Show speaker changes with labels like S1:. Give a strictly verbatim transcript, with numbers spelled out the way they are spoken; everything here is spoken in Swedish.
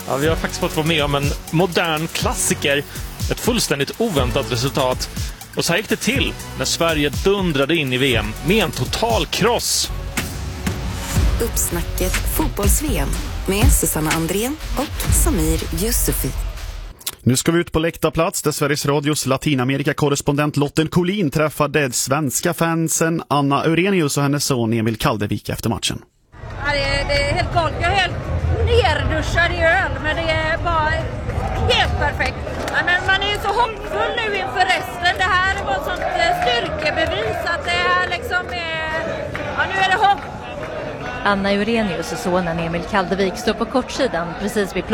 S1: Ja, vi har faktiskt fått vara med om en modern klassiker. Ett fullständigt oväntat resultat. Och så här gick det till när Sverige dundrade in i V M med en total kross.
S2: Uppsnacket fotbolls-V M med Susanna Andrén och Samir Yusufi.
S3: Nu ska vi ut på läktarplats där Sveriges Radios Latinamerika-korrespondent Lotten Collin träffade svenska fansen Anna Eurenius och hennes son Emil Kaldevik efter matchen.
S4: Ja, det, är, det är helt galet. Jag är helt nerduschad i öl, men det är bara helt perfekt. Ja, men man är ju så hoppfull nu inför resten. Det här var ett sånt styrkebevis att det är liksom är, ja, nu är det hopp.
S5: Anna Eurenius och sonen Emil Kaldevik står på kortsidan precis vid